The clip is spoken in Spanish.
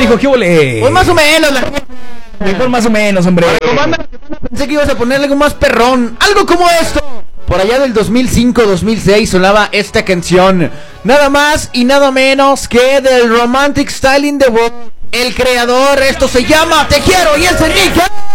mijo? ¿Qué ole? Pues más o menos. Mejor más o menos, hombre. Pensé que ibas a ponerle algo más perrón. Algo como esto. Por allá del 2005-2006 sonaba esta canción. Nada más y nada menos que del Romantic Style in the World. El creador, esto se llama Te Quiero y es Enrique.